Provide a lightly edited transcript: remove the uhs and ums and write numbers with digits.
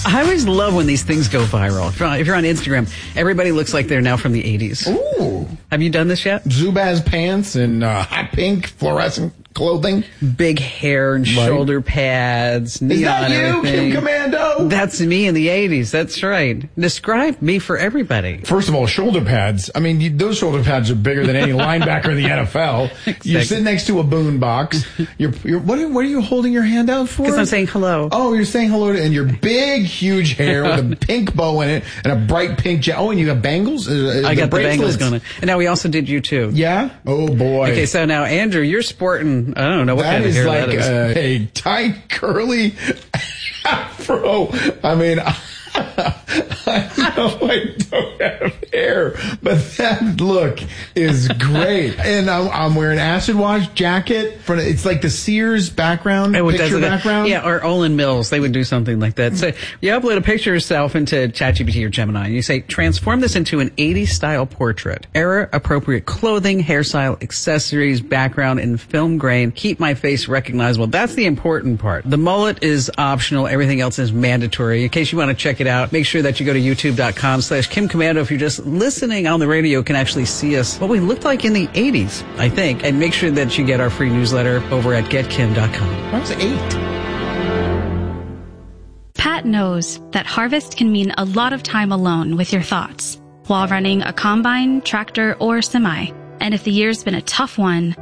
I always love when these things go viral. If you're on Instagram, everybody looks like they're now from the 80s. Ooh. Have you done this yet? Zubaz pants and hot pink fluorescent clothing. Big hair and shoulder pads. Neon Is that you, everything. Kim Commando? That's me in the 80s. That's right. Describe me for everybody. First of all, shoulder pads. I mean, those shoulder pads are bigger than any linebacker in the NFL. Exactly. You're sitting next to a boom box. What are you holding your hand out for? Because I'm saying hello. Oh, you're saying hello to, and your big, huge hair with a pink bow in it and a bright pink jacket. Oh, and you have bangles? I got the bangles going. And now we also did you too. Yeah? Oh, boy. Okay, so now, Andrew, you're sporting, I don't know what kind of hair that is. That is like a tight, curly afro. I mean, I know I don't have hair, but that look is great. And I'm wearing acid wash jacket. It's like the Sears background, picture background. Yeah, or Olin Mills. They would do something like that. So you upload a picture of yourself into ChatGPT or Gemini, and you say, transform this into an 80s style portrait. Era-appropriate clothing, hairstyle, accessories, background, and film grain. Keep my face recognizable. That's the important part. The mullet is optional. Everything else is mandatory. In case you want to check it out, make sure that you go to youtube.com/Kim Commando. If you're just listening on the radio, you can actually see us, what we looked like in the 80s, I think. And make sure that you get our free newsletter over at getkim.com. I was 8. Pat knows that harvest can mean a lot of time alone with your thoughts while running a combine, tractor, or semi. And if the year's been a tough one,